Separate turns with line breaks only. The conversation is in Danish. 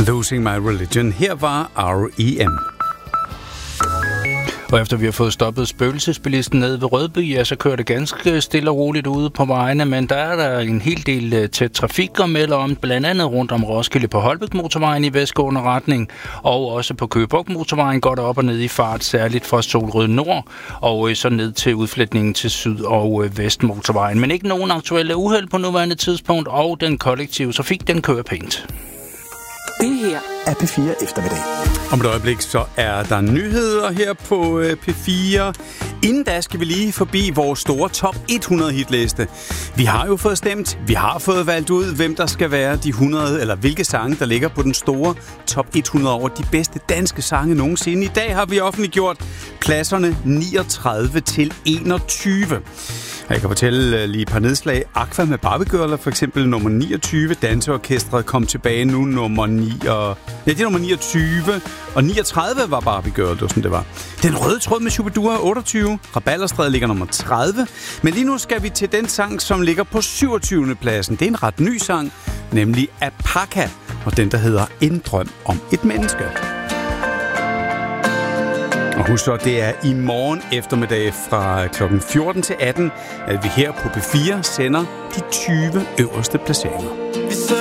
Losing My Religion. Her var R.E.M.
Og efter vi har fået stoppet spøgelsesbilisten nede ved Rødby, ja, så kører det ganske stille og roligt ude på vejene, men der er der en hel del tæt trafik og melder om, blandt andet rundt om Roskilde på Holbæk motorvejen i vestgående retning, og også på Køge Bugt motorvejen går der op og ned i fart, særligt fra Solrød Nord, og så ned til udfletningen til Syd- og Vestmotorvejen. Men ikke nogen aktuelle uheld på nuværende tidspunkt, og den kollektive trafik, den kører pænt.
Det her er P4 Eftermiddag.
Om et øjeblik så er der nyheder her på P4. Inden da skal vi lige forbi vores store top 100 hitliste. Vi har jo fået stemt, vi har fået valgt ud, hvem der skal være de 100, eller hvilke sange, der ligger på den store top 100 over de bedste danske sange nogensinde. I dag har vi offentliggjort pladserne 39 til 21. Jeg kan fortælle lige et par nedslag. Aqua med Barbie Girl er for eksempel nummer 29. Danseorkestret kom tilbage nu nummer 9. Det er nummer 29. Og 39 var Barbie Girl, det var sådan det var. Den røde tråd med Shubidua 28. Rabalderstræde ligger nummer 30. Men lige nu skal vi til den sang, som ligger på 27. pladsen. Det er en ret ny sang, nemlig Apaka. Og den, der hedder En drøm om et menneske. Og husk så, det er i morgen eftermiddag fra kl. 14 til 18, at vi her på P4 sender de 20 øverste placeringer.